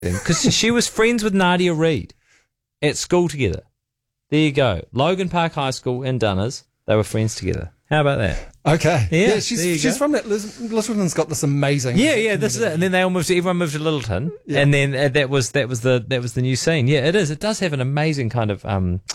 because she was friends with Nadia Reid at school together. There you go. Logan Park High School in Dunners. They were friends together. How about that? Okay. Yeah, she's from that. Lisbon's got this amazing. Yeah. This is it. And then they all moved. Everyone moved to Littleton, and then that was the new scene. Yeah, it is. It does have an amazing kind of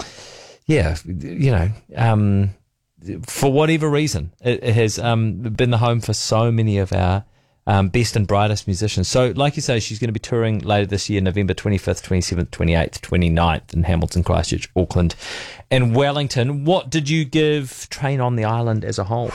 for whatever reason, it has been the home for so many of our best and brightest musicians. So, like you say, she's going to be touring later this year, November 25th, 27th, 28th, 29th in Hamilton, Christchurch, Auckland and Wellington. What did you give Train on the Island as a whole?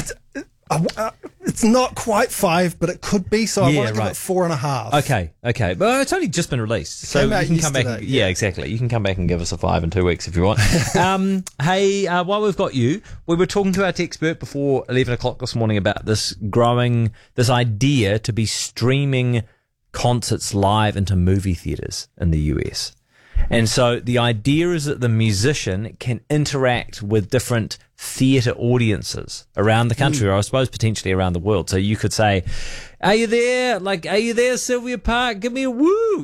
It's not quite 5, but it could be, so I want to give it 4.5. Okay. But it's only just been released, so you can come back. Exactly. You can come back and give us a 5 in 2 weeks if you want. Hey, while we've got you, we were talking to our tech expert before 11 o'clock this morning about this idea to be streaming concerts live into movie theatres in the US. And so the idea is that the musician can interact with different theatre audiences around the country, or I suppose potentially around the world. So you could say, are you there? Are you there, Sylvia Park? Give me a woo,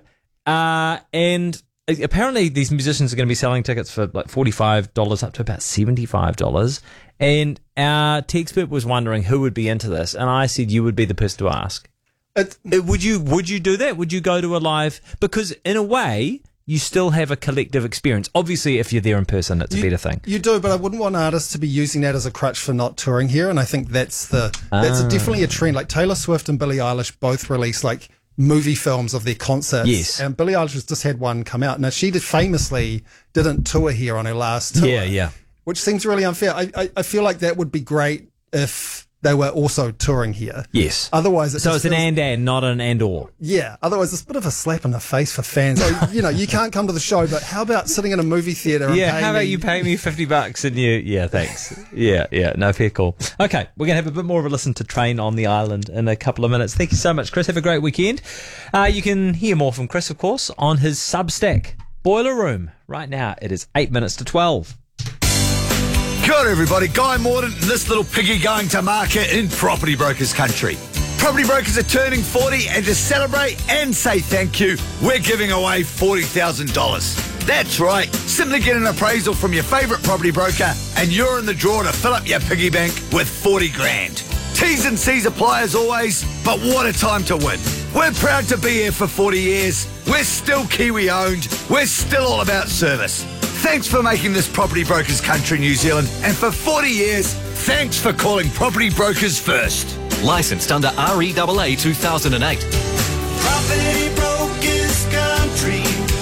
and apparently these musicians are going to be selling tickets for like $45 up to about $75. And our tech expert was wondering who would be into this. And I said, you would be the person to ask. Would you do that? Would you go to a live? Because in a way, you still have a collective experience. Obviously, if you're there in person, it's a better thing. You do, but I wouldn't want artists to be using that as a crutch for not touring here. And I think that's definitely a trend. Like Taylor Swift and Billie Eilish both released like movie films of their concerts. Yes. And Billie Eilish has just had one come out. Now, she famously didn't tour here on her last tour. Yeah. Which seems really unfair. I feel like that would be great if they were also touring here. Yes. Otherwise, it's an and, not an and/or. Yeah. Otherwise, it's a bit of a slap in the face for fans. So, you can't come to the show, but how about sitting in a movie theatre? Yeah. How about you pay me $50 and you? Yeah. Thanks. Yeah. No, fair call. Okay, we're gonna have a bit more of a listen to Train on the Island in a couple of minutes. Thank you so much, Chris. Have a great weekend. You can hear more from Chris, of course, on his Substack Boiler Room. Right now, it is 8 minutes to 12. Kia ora everybody, Guy Mordaunt and this little piggy going to market in Property Brokers country. Property Brokers are turning 40 and to celebrate and say thank you, we're giving away $40,000. That's right, simply get an appraisal from your favourite property broker and you're in the draw to fill up your piggy bank with 40 grand. T's and C's apply as always, but what a time to win. We're proud to be here for 40 years. We're still Kiwi owned. We're still all about service. Thanks for making this Property Brokers country, New Zealand. And for 40 years, thanks for calling Property Brokers first. Licensed under REAA 2008. Property Brokers country.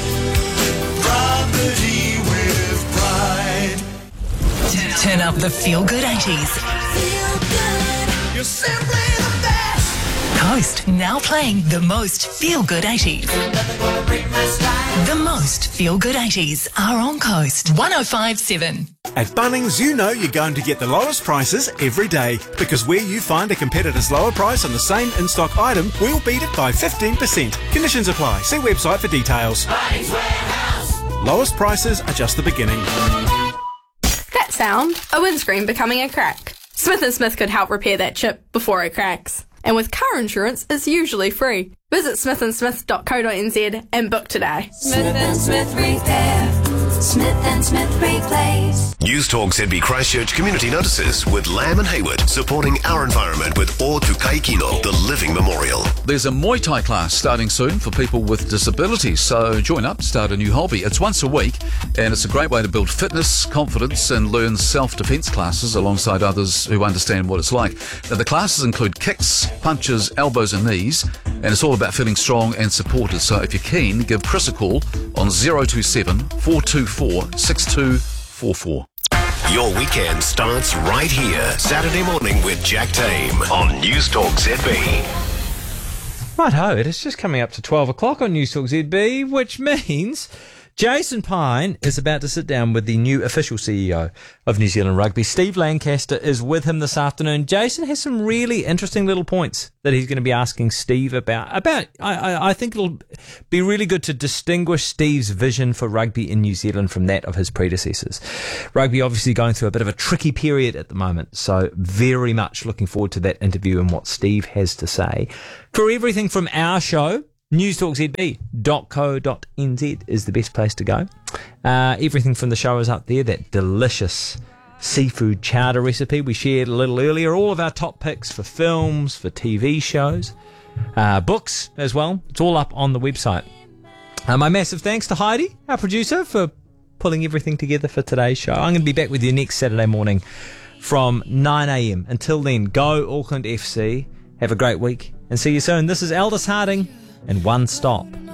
Property with pride. Turn up the feel-good 80s. Feel good. You're simply the best. Coast now playing the most feel-good 80s. The most feel-good 80s are on Coast 105.7. At Bunnings, you know you're going to get the lowest prices every day, because where you find a competitor's lower price on the same in-stock item, we'll beat it by 15%. Conditions apply. See website for details. Bunnings Warehouse. Lowest prices are just the beginning. That sound, a windscreen becoming a crack. Smith & Smith could help repair that chip before it cracks. And with car insurance, it's usually free. Visit smithandsmith.co.nz and book today. Smith & Smith Repair. Smith & Smith Replace. News Talk ZB Christchurch Community Notices with Lamb and Hayward, supporting our environment with O Tukai Kino, the Living Memorial. There's a Muay Thai class starting soon for people with disabilities, so join up, start a new hobby. It's once a week, and it's a great way to build fitness, confidence, and learn self-defense classes alongside others who understand what it's like. Now, the classes include kicks, punches, elbows, and knees, and it's all about feeling strong and supported. So if you're keen, give Chris a call on 027 424 6244. Your weekend starts right here, Saturday morning with Jack Tame on News Talk ZB. Righto, it is just coming up to 12 o'clock on News Talk ZB, which means Jason Pine is about to sit down with the new official CEO of New Zealand Rugby. Steve Lancaster is with him this afternoon. Jason has some really interesting little points that he's going to be asking Steve about. I think it'll be really good to distinguish Steve's vision for rugby in New Zealand from that of his predecessors. Rugby obviously going through a bit of a tricky period at the moment, so very much looking forward to that interview and what Steve has to say. For everything from our show newstalkzb.co.nz is the best place to go. Everything from the show is up there. That delicious seafood chowder recipe we shared a little earlier. All of our top picks for films, for TV shows, books as well. It's all up on the website. My massive thanks to Heidi, our producer, for pulling everything together for today's show. I'm going to be back with you next Saturday morning from 9 a.m. Until then, go Auckland FC. Have a great week and see you soon. This is Aldous Harding and One Stop.